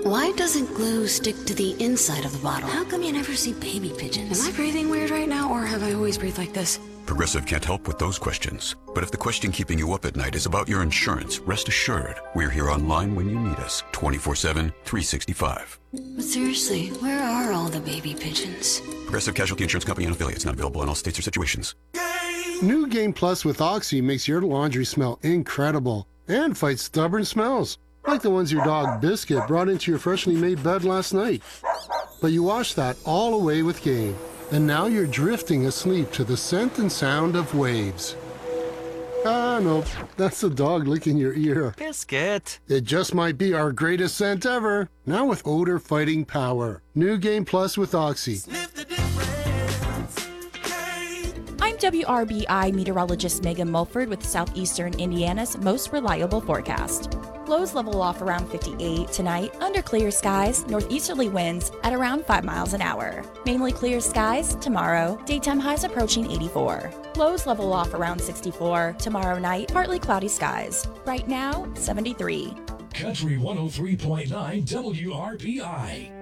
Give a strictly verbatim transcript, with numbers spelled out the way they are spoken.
Why doesn't glue stick to the inside of the bottle? How come you never see baby pigeons? Am I breathing weird right now, or have I always breathed like this? Progressive can't help with those questions. But if the question keeping you up at night is about your insurance, rest assured, we're here online when you need us, twenty-four seven, three sixty-five. But seriously, where are all the baby pigeons? Progressive Casualty Insurance Company and affiliates, not available in all states or situations. New Game Plus with Oxy makes your laundry smell incredible and fights stubborn smells, like the ones your dog Biscuit brought into your freshly made bed last night. But you wash that all away with Game, and now you're drifting asleep to the scent and sound of waves. Ah, no, that's the dog licking your ear. Biscuit. It just might be our greatest scent ever, now with odor-fighting power. New Game Plus with Oxy. I'm W R B I meteorologist Megan Mulford with Southeastern Indiana's most reliable forecast. Lows level off around fifty-eight tonight, under clear skies, northeasterly winds at around five miles an hour. Mainly clear skies tomorrow, daytime highs approaching eighty-four. Lows level off around sixty-four, tomorrow night, partly cloudy skies. Right now, seventy-three. Country one oh three point nine W R B I.